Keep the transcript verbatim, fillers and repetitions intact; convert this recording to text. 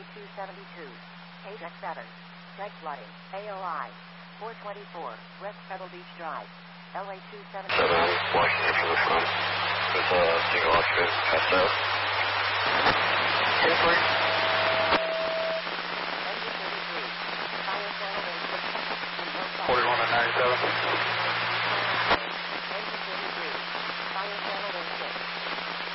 two seventy-two. H X seven. Check flooding. A O I. four twenty-four. West Pebble Beach Drive. L A two seventy-two. Washington from the front. There's a single occupant passed out. ten four. Engine thirty-three. Tire channel in six. forty-one and ninety-seven.